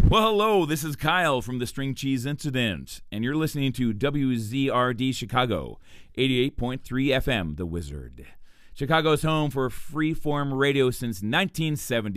Well, hello, this is Kyle from the String Cheese Incident, and you're listening to WZRD Chicago, 88.3 FM, The Wizard. Chicago's home for freeform radio since 1970.